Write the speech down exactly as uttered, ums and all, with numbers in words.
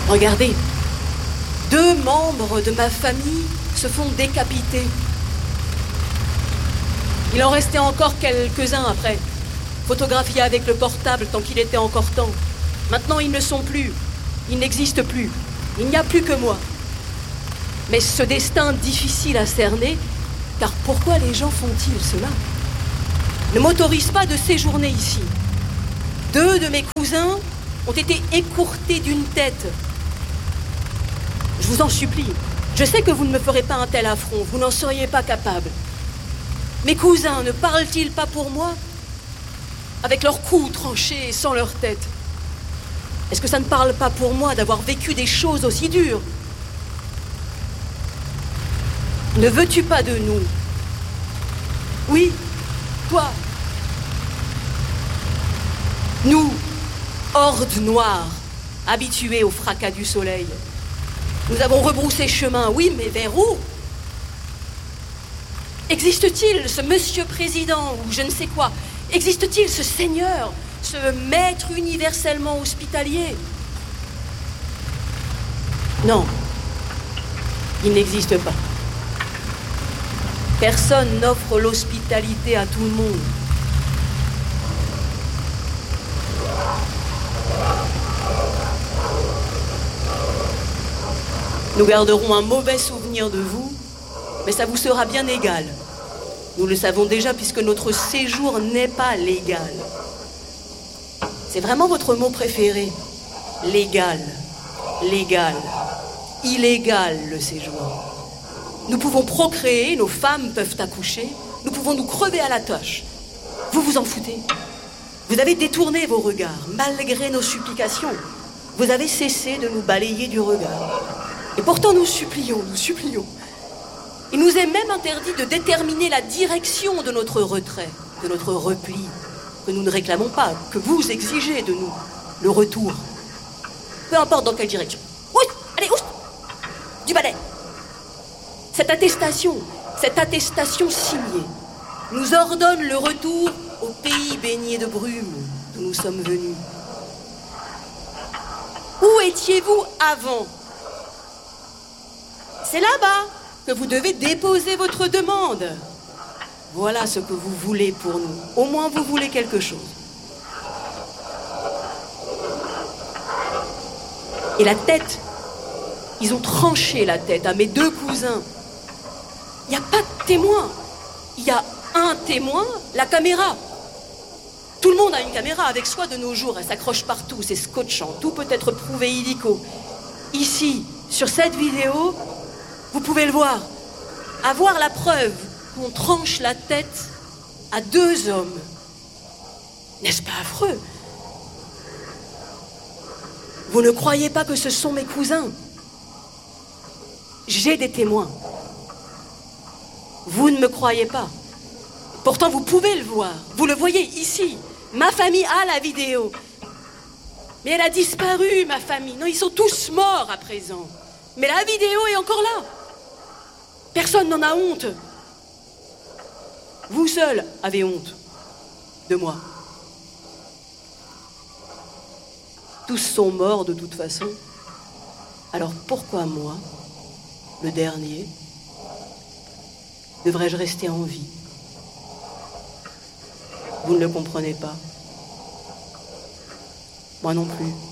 Regardez, deux membres de ma famille se font décapiter. Il en restait encore quelques-uns après, photographiés avec le portable tant qu'il était encore temps. Maintenant, ils ne sont plus. Ils n'existent plus. Il n'y a plus que moi. Mais ce destin difficile à cerner, car pourquoi les gens font-ils cela, ne m'autorise pas de séjourner ici. Deux de mes cousins ont été écourtés d'une tête. Je vous en supplie, je sais que vous ne me ferez pas un tel affront, vous n'en seriez pas capable. Mes cousins ne parlent-ils pas pour moi, avec leurs coups tranchés et sans leur tête? Est-ce que ça ne parle pas pour moi d'avoir vécu des choses aussi dures? Ne veux-tu pas de nous? Oui, toi. Nous, horde noire, habitués au fracas du soleil. Nous avons rebroussé chemin, oui, mais vers où? Existe-t-il ce monsieur président ou je ne sais quoi? Existe-t-il ce seigneur, ce maître universellement hospitalier? Non, il n'existe pas. Personne n'offre l'hospitalité à tout le monde. Nous garderons un mauvais souvenir de vous, mais ça vous sera bien égal. Nous le savons déjà puisque notre séjour n'est pas légal. C'est vraiment votre mot préféré. Légal, légal, illégal le séjour. Nous pouvons procréer, nos femmes peuvent accoucher, nous pouvons nous crever à la tâche. Vous vous en foutez. Vous avez détourné vos regards, malgré nos supplications. Vous avez cessé de nous balayer du regard. Et pourtant nous supplions, nous supplions. Il nous est même interdit de déterminer la direction de notre retrait, de notre repli, que nous ne réclamons pas, que vous exigez de nous, le retour. Peu importe dans quelle direction. Oui, allez, oust, du balai. Cette attestation, cette attestation signée, nous ordonne le retour au pays baigné de brume d'où nous sommes venus. Où étiez-vous avant? C'est là-bas que vous devez déposer votre demande. Voilà ce que vous voulez pour nous. Au moins, vous voulez quelque chose. Et la tête, ils ont tranché la tête à mes deux cousins. Il n'y a pas de témoin. Il y a un témoin, la caméra. Tout le monde a une caméra avec soi de nos jours. Elle s'accroche partout, c'est scotchant. Tout peut être prouvé illico. Ici, sur cette vidéo, vous pouvez le voir. Avoir la preuve qu'on tranche la tête à deux hommes. N'est-ce pas affreux? Vous ne croyez pas que ce sont mes cousins? J'ai des témoins. Vous ne me croyez pas. Pourtant, vous pouvez le voir. Vous le voyez ici. Ma famille a la vidéo. Mais elle a disparu, ma famille. Non, ils sont tous morts à présent. Mais la vidéo est encore là. Personne n'en a honte. Vous seul avez honte de moi. Tous sont morts de toute façon. Alors pourquoi moi, le dernier, devrais-je rester en vie? Vous ne le comprenez pas. Moi non plus.